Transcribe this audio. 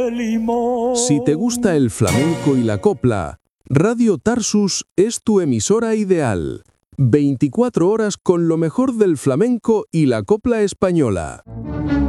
Si te gusta el flamenco y la copla, Radio Tarsus es tu emisora ideal. 24 horas con lo mejor del flamenco y la copla española.